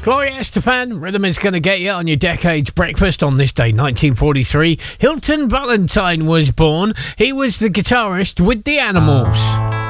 Gloria Estefan, Rhythm is Gonna Get You on your Decade's Breakfast on this day, 1943. Hilton Valentine was born. He was the guitarist with The Animals.